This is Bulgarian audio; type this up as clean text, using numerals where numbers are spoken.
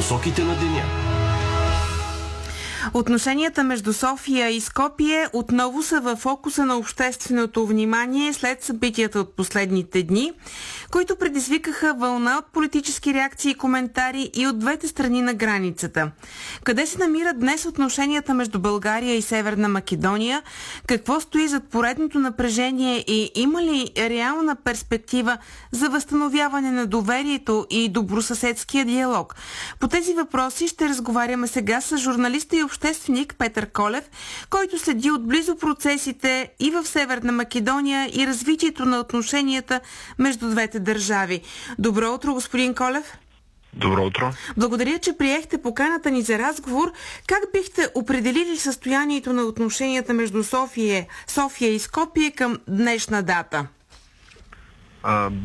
насоките на деня. Отношенията между София и Скопие отново са във фокуса на общественото внимание след събитията от последните дни, които предизвикаха вълна от политически реакции и коментари и от двете страни на границата. Къде се намират днес отношенията между България и Северна Македония? Какво стои зад поредното напрежение и има ли реална перспектива за възстановяване на доверието и добросъседския диалог? По тези въпроси ще разговаряме сега с журналиста и общественик Петър Колев, който следи отблизо процесите и в Северна Македония и развитието на отношенията между двете държави. Добро утро, господин Колев. Добро утро. Благодаря, че приехте поканата ни за разговор. Как бихте определили състоянието на отношенията между София и Скопие към днешна дата?